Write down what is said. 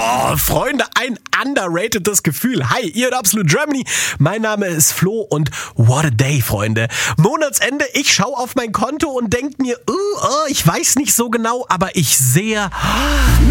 Oh, Freunde, ein underratedes Gefühl. Hi, ihr hört Absolute Germany. Mein Name ist Flo und what a day, Freunde. Monatsende, ich schaue auf mein Konto und denke mir, ich weiß nicht so genau, aber ich sehe